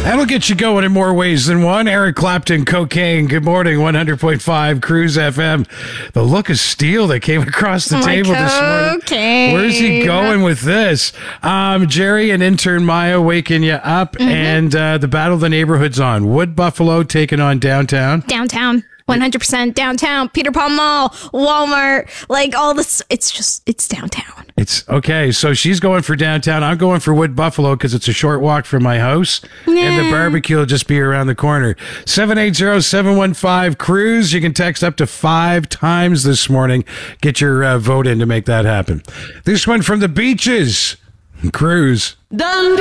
That'll get you going in more ways than one. Eric Clapton, Cocaine. Good morning, 100.5 Cruise FM. The look of steel that came across the table this morning. Cocaine. Where's he going with this? Jerry and intern Maya waking you up, and the Battle of the Neighborhoods on. Wood Buffalo taking on Downtown. Downtown. 100% downtown. Peter Pan Mall, Walmart, like all this. It's downtown. It's okay. So she's going for Downtown. I'm going for Wood Buffalo because it's a short walk from my house, and the barbecue will just be around the corner. 780-715-CRUISE. You can text up to 5 times this morning. Get your vote in to make that happen. This one from the Beaches. Cruise. Done.